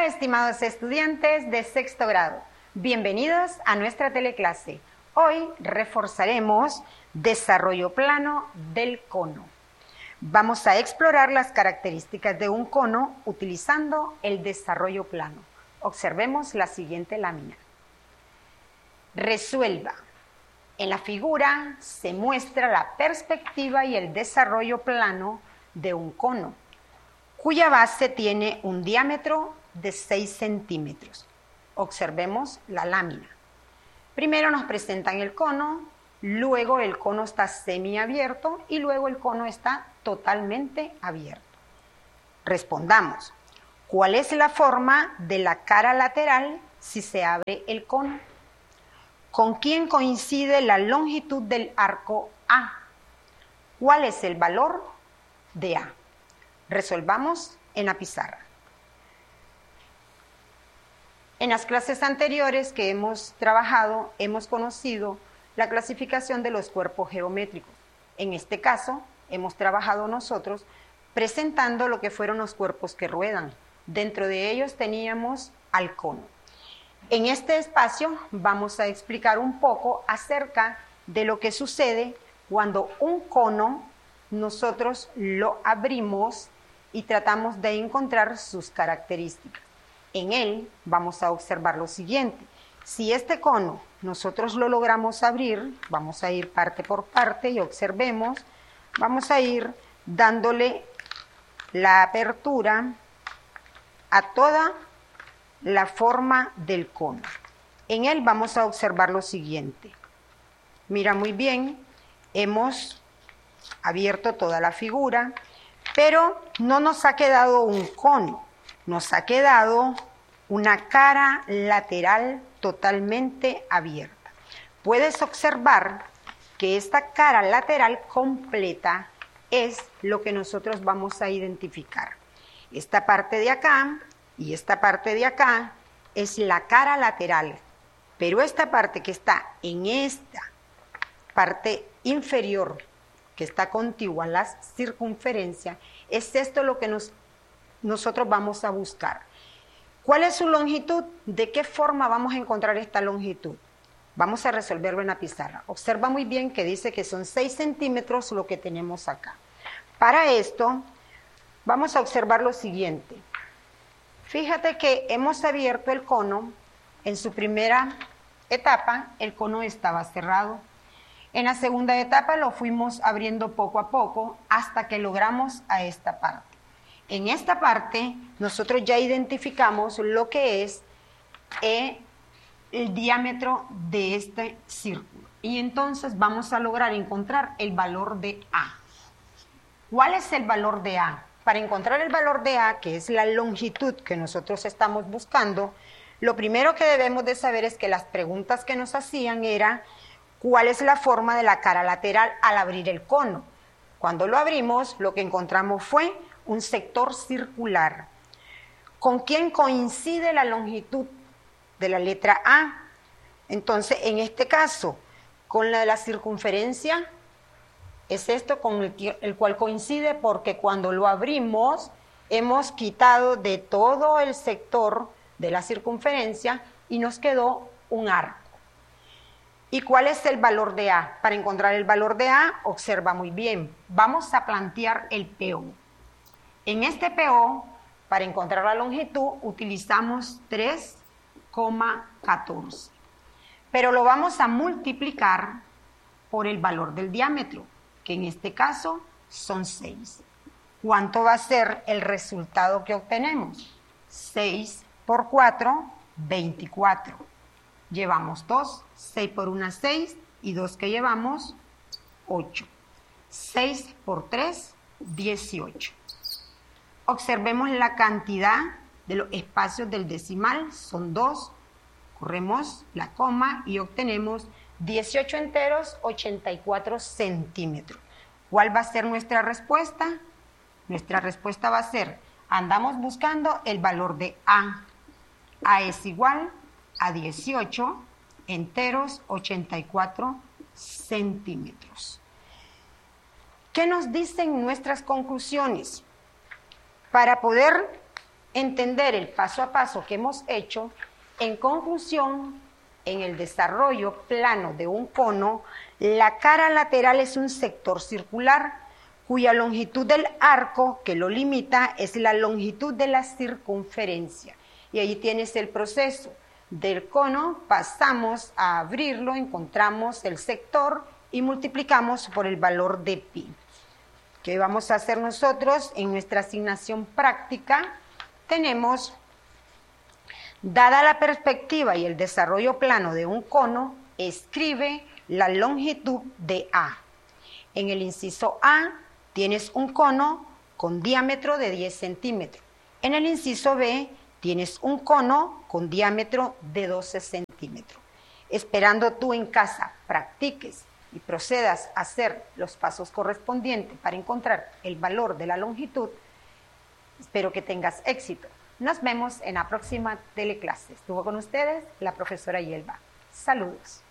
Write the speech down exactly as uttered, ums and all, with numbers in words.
Hola, estimados estudiantes de sexto grado. Bienvenidos a nuestra teleclase. Hoy reforzaremos desarrollo plano del cono. Vamos a explorar las características de un cono utilizando el desarrollo plano. Observemos la siguiente lámina. Resuelva. En la figura se muestra la perspectiva y el desarrollo plano de un cono, cuya base tiene un diámetro de seis centímetros. Observemos la lámina. Primero nos presentan el cono, luego el cono está semiabierto y luego el cono está totalmente abierto. Respondamos, ¿cuál es la forma de la cara lateral si se abre el cono? ¿Con quién coincide la longitud del arco A? ¿Cuál es el valor de A? Resolvamos en la pizarra. En las clases anteriores que hemos trabajado, hemos conocido la clasificación de los cuerpos geométricos. En este caso, hemos trabajado nosotros presentando lo que fueron los cuerpos que ruedan. Dentro de ellos teníamos al cono. En este espacio vamos a explicar un poco acerca de lo que sucede cuando un cono nosotros lo abrimos y tratamos de encontrar sus características. En él vamos a observar lo siguiente. Si este cono nosotros lo logramos abrir, vamos a ir parte por parte y observemos, vamos a ir dándole la apertura a toda la forma del cono. En él vamos a observar lo siguiente. Mira muy bien, hemos abierto toda la figura, pero no nos ha quedado un cono, nos ha quedado una cara lateral totalmente abierta. Puedes observar que esta cara lateral completa es lo que nosotros vamos a identificar. Esta parte de acá y esta parte de acá es la cara lateral, pero esta parte que está en esta parte inferior, que está contigua a la circunferencia, es esto lo que nos, nosotros vamos a buscar. ¿Cuál es su longitud? ¿De qué forma vamos a encontrar esta longitud? Vamos a resolverlo en la pizarra. Observa muy bien que dice que son seis centímetros lo que tenemos acá. Para esto, vamos a observar lo siguiente. Fíjate que hemos abierto el cono. En su primera etapa, el cono estaba cerrado. En la segunda etapa lo fuimos abriendo poco a poco hasta que logramos a esta parte. En esta parte, nosotros ya identificamos lo que es eh, el diámetro de este círculo. Y entonces vamos a lograr encontrar el valor de A. ¿Cuál es el valor de A? Para encontrar el valor de A, que es la longitud que nosotros estamos buscando, lo primero que debemos de saber es que las preguntas que nos hacían era ¿cuál es la forma de la cara lateral al abrir el cono? Cuando lo abrimos, lo que encontramos fue un sector circular. ¿Con quién coincide la longitud de la letra A? Entonces, en este caso, con la de la circunferencia, es esto con el, que, el cual coincide porque cuando lo abrimos, hemos quitado de todo el sector de la circunferencia y nos quedó un arco. ¿Y cuál es el valor de A? Para encontrar el valor de A, observa muy bien. Vamos a plantear el P O. En este P O, para encontrar la longitud, utilizamos tres coma catorce. Pero lo vamos a multiplicar por el valor del diámetro, que en este caso son seis. ¿Cuánto va a ser el resultado que obtenemos? seis por cuatro, veinticuatro. Llevamos dos, seis por uno, seis, y dos que llevamos, ocho. seis por tres, dieciocho. Observemos la cantidad de los espacios del decimal, son dos, corremos la coma y obtenemos dieciocho enteros, ochenta y cuatro centímetros. ¿Cuál va a ser nuestra respuesta? Nuestra respuesta va a ser, andamos buscando el valor de A. A es igual a dieciocho enteros, ochenta y cuatro centímetros. ¿Qué nos dicen nuestras conclusiones? Para poder entender el paso a paso que hemos hecho, en conclusión, en el desarrollo plano de un cono, la cara lateral es un sector circular cuya longitud del arco que lo limita es la longitud de la circunferencia. Y ahí tienes el proceso. Del cono pasamos a abrirlo, encontramos el sector y multiplicamos por el valor de pi. ¿Qué vamos a hacer nosotros en nuestra asignación práctica? Tenemos, dada la perspectiva y el desarrollo plano de un cono, escribe la longitud de A. En el inciso A tienes un cono con diámetro de diez centímetros. En el inciso B tienes un cono con diámetro de doce centímetros. Esperando tú en casa practiques y procedas a hacer los pasos correspondientes para encontrar el valor de la longitud, espero que tengas éxito. Nos vemos en la próxima teleclase. Estuvo con ustedes la profesora Yelva. Saludos.